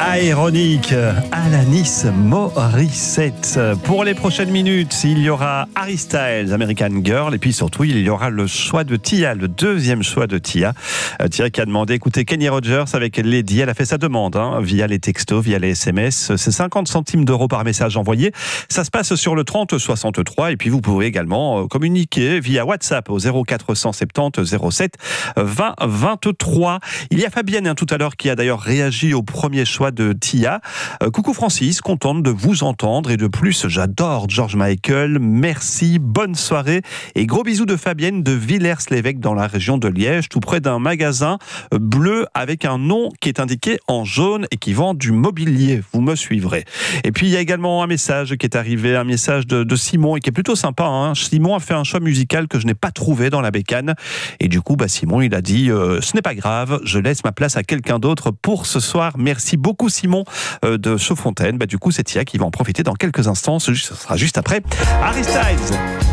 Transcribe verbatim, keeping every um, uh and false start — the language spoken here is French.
Ironique, Alanis Morissette. Pour les prochaines minutes, il y aura Harry Styles, American Girl, et puis surtout, il y aura le choix de Tia, le deuxième choix de Tia. Tia qui a demandé, écoutez, Kenny Rogers avec Lady, elle a fait sa demande hein, via les textos, via les S M S. C'est cinquante centimes d'euros par message envoyé. Ça se passe sur le trente soixante-trois, et puis vous pouvez également communiquer via WhatsApp au zéro quatre cent soixante-dix zéro sept vingt vingt-trois. Il y a Fabienne hein, tout à l'heure qui a d'ailleurs réagi au premier choix de Tia. Euh, coucou Francis, contente de vous entendre et de plus, j'adore George Michael. Merci, bonne soirée et gros bisous de Fabienne de Villers-l'Évêque dans la région de Liège, tout près d'un magasin bleu avec un nom qui est indiqué en jaune et qui vend du mobilier. Vous me suivrez. Et puis il y a également un message qui est arrivé, un message de, de Simon et qui est plutôt sympa. Hein. Simon a fait un choix musical que je n'ai pas trouvé dans la bécane et du coup, bah, Simon il a dit euh, ce n'est pas grave, je laisse ma place à quelqu'un d'autre pour ce soir. Merci beaucoup Simon euh, de Chaudfontaine. Bah, du coup, c'est Tia qui va en profiter dans quelques instants. Ce sera juste après Harry Styles.